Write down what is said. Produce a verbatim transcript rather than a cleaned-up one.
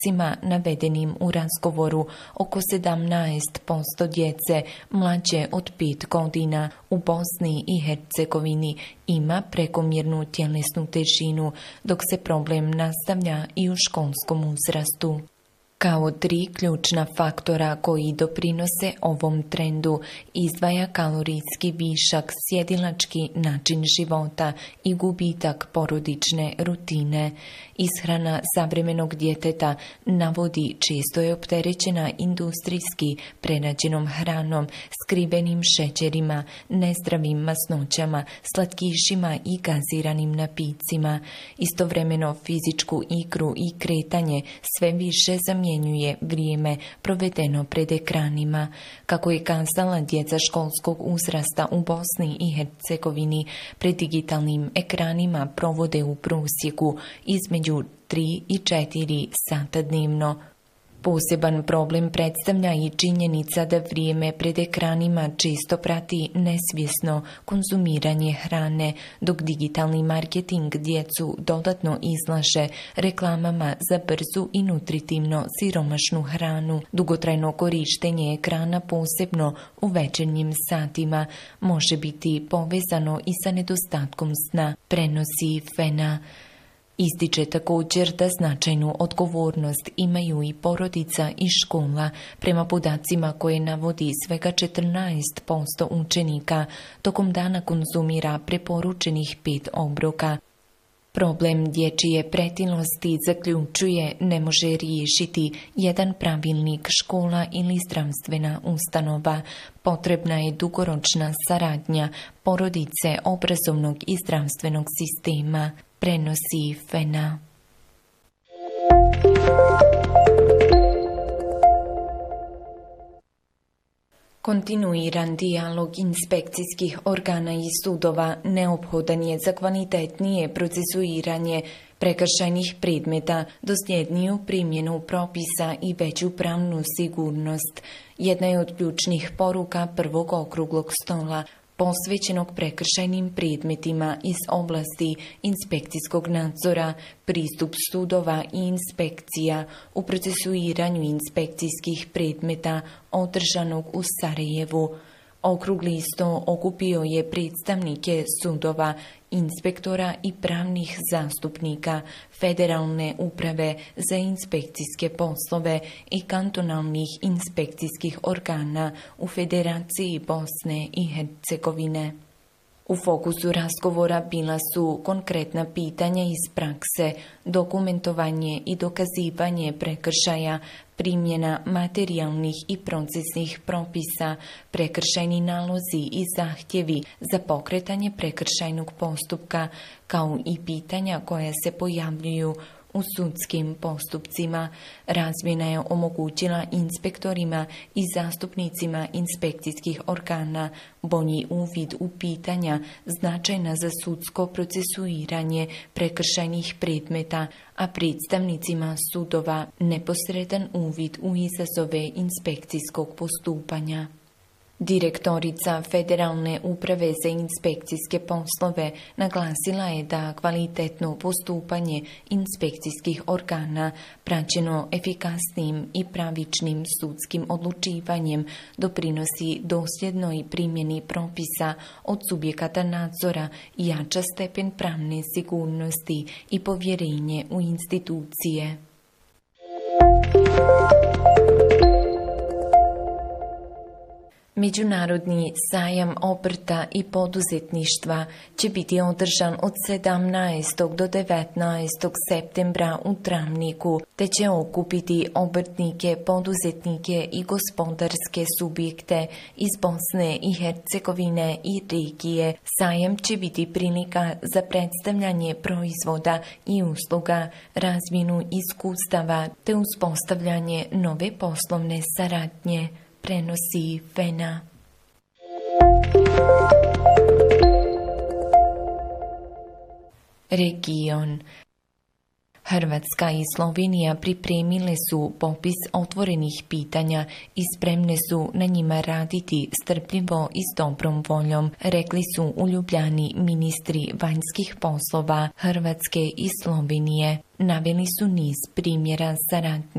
podacima navedenim u razgovoru, oko sedamnaest posto djece mlađe od pet godina u Bosni i Hercegovini ima prekomjernu tjelesnu težinu, dok se problem nastavlja i u školskom uzrastu. Kao tri ključna faktora koji doprinose ovom trendu izdvaja kalorijski višak, sjedilački način života i gubitak porodične rutine. Ishrana savremenog djeteta navodi često je opterećena industrijski prerađenom hranom, skrivenim šećerima, nezdravim masnoćama, slatkišima i gaziranim napicima. Istovremeno fizičku igru i kretanje sve više zamjenjuje vrijeme provedeno pred ekranima. Kako je kazala, djeca školskog uzrasta u Bosni i Hercegovini pred digitalnim ekranima provode u prosjeku između tri i četiri sata dnevno. Poseban problem predstavlja i činjenica da vrijeme pred ekranima često prati nesvjesno konzumiranje hrane, dok digitalni marketing djecu dodatno izlaže reklamama za brzu i nutritivno siromašnu hranu. Dugotrajno korištenje ekrana, posebno u večernjim satima, može biti povezano i sa nedostatkom sna, prenosi Fena. Ističe također da značajnu odgovornost imaju i porodica i škola. Prema podacima koje navodi, svega četrnaest posto učenika tokom dana konzumira preporučenih pet obroka. Problem dječje pretilosti, zaključuje, ne može riješiti jedan pravilnik, škola ili zdravstvena ustanova. Potrebna je dugoročna saradnja porodice, obrazovnog i zdravstvenog sistema, prenosi Fena. Kontinuiran dijalog inspekcijskih organa i sudova neophodan je za kvalitetnije procesuiranje prekršajnih predmeta, dosljedniju primjenu propisa i veću pravnu sigurnost. Jedna je od ključnih poruka prvog okruglog stola posvećenog prekršajnim predmetima iz oblasti inspekcijskog nadzora, pristup sudova i inspekcija u procesuiranju inspekcijskih predmeta održanog u Sarajevu. Okrugli sto okupio je predstavnike sudova, inspektora i pravnih zastupnika, Federalne uprave za inspekcijske poslove i kantonalnih inspekcijskih organa u Federaciji Bosne i Hercegovine. U fokusu razgovora bila su konkretna pitanja iz prakse, dokumentovanje i dokazivanje prekršaja, primjena materijalnih i procesnih propisa, prekršajni nalozi i zahtjevi za pokretanje prekršajnog postupka, kao i pitanja koja se pojavljuju u sudskim postupcima. Razmjena je omogućila inspektorima i zastupnicima inspekcijskih organa bolji uvid u pitanja značajna za sudsko procesuiranje prekršajnih predmeta, a predstavnicima sudova neposredan uvid u izazove inspekcijskog postupanja. Direktorica Federalne uprave za inspekcijske poslove naglasila je da kvalitetno postupanje inspekcijskih organa, praćeno efikasnim i pravičnim sudskim odlučivanjem, doprinosi dosljednoj primjeni propisa od subjekata nadzora i jača stepen pravne sigurnosti i povjerenje u institucije. Međunarodni sajam obrta i poduzetništva će biti održan od sedamnaestog do devetnaestog septembra u Travniku, te će okupiti obrtnike, poduzetnike i gospodarske subjekte iz Bosne i Hercegovine i regije. Sajam će biti prilika za predstavljanje proizvoda i usluga, razmjenu iskustava te uspostavljanje nove poslovne saradnje, prenosi Fena. Region. Hrvatska i Slovenija pripremile su popis otvorenih pitanja i spremne su na njima raditi strpljivo i s dobrom voljom, rekli su u Ljubljani ministri vanjskih poslova Hrvatske i Slovenije. Naveli su niz primjera saradnje